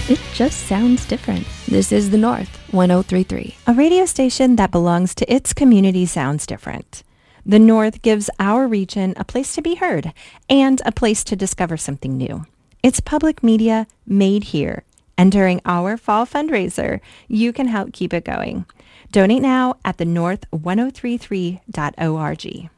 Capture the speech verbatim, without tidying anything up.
It just sounds different. This is The North, one oh three point three. A radio station that belongs to its community sounds different. The North gives our region a place to be heard and a place to discover something new. It's public media made here. And during our fall fundraiser, you can help keep it going. Donate now at the north ten thirty-three dot org.